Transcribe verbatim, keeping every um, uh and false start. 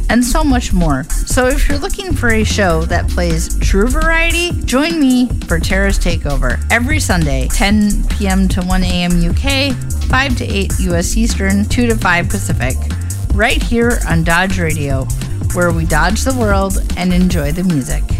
and so much more. So if you're looking for a show that plays true variety, join me for Tara's Takeover every Sunday, ten p.m. to one a.m. U K, five to eight U S Eastern, two to five Pacific, right here on Dodge Radio, where we dodge the world and enjoy the music.